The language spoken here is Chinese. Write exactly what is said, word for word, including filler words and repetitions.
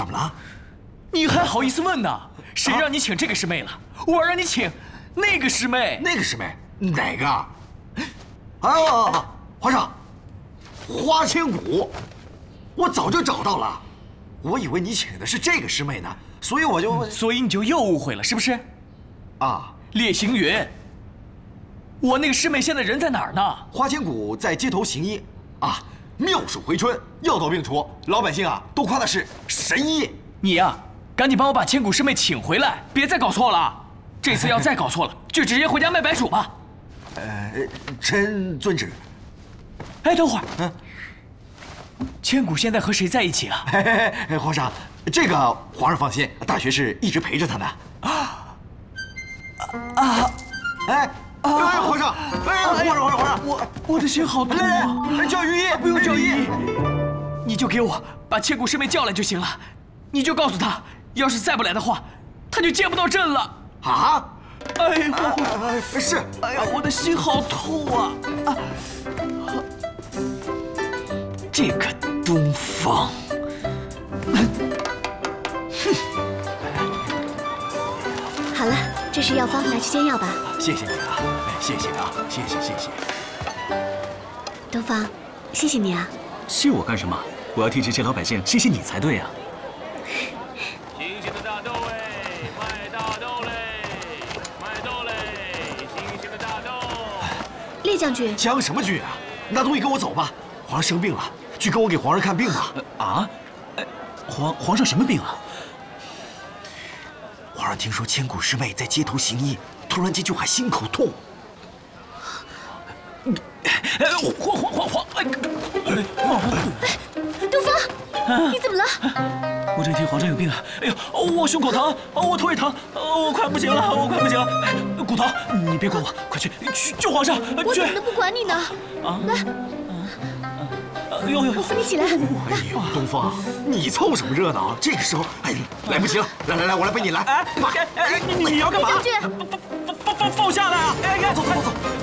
怎么了？ 你还好意思问呢？谁让你请这个师妹了？我让你请那个师妹。 那个师妹哪个？啊，皇上，花千骨，我早就找到了。我以为你请的是这个师妹呢，所以我就…… 嗯、所以你就又误会了，是不是？ 啊， 烈星云，我那个师妹现在人在哪儿呢？ 花千骨在街头行医，啊，妙手回春，药到病除，老百姓啊都夸她是神医。 你呀、啊，赶紧帮我把千古师妹请回来，别再搞错了。这次要再搞错了，就直接回家卖白薯吧。 呃，臣遵旨。 哎，等会儿，嗯，千古现在和谁在一起啊？ 嘿嘿嘿，皇上，这个皇上放心，大学士一直陪着他呢。啊啊！哎哎，皇上，哎，皇上，皇上，皇上， 我我的心好痛啊！ 来叫御医， 不用叫御医，你就给我把千古师妹叫来就行了。你就告诉他，要是再不来的话，他就见不到朕了。 啊！ 哎呦， 是， 哎呀，我的心好痛啊！啊，这个东方， 哼！好了，这是药方，拿去煎药吧。 谢谢你啊，谢谢啊，谢谢谢谢。 东方，谢谢你啊。 谢我干什么？我要替这些老百姓谢谢你才对啊。 新鲜的大豆嘞，卖大豆嘞，卖豆嘞，新鲜的大豆。 烈将军， 将什么军啊？拿东西跟我走吧。皇上生病了，去跟我给皇上看病吧。 啊？哎，皇皇上什么病啊？ 皇上听说千古师妹在街头行医，突然间就喊心口痛。 哎，皇皇皇皇！哎， 东方，你怎么了？ 我这听皇上有病啊！哎呦，我胸口疼，我头也疼，我快不行了，我快不行了！骨头，你别管我，快去去救皇上！ 我怎么能不管你呢？ 啊！ 来， 哎呦呦！ 我扶你起来。 哎呦，东方，你凑什么热闹？这个时候，哎，来不及了！来来来，我来背你来。 哎，哎，你你要干嘛？ 烈将军， 放放放放下来啊！哎哎， 走走走走。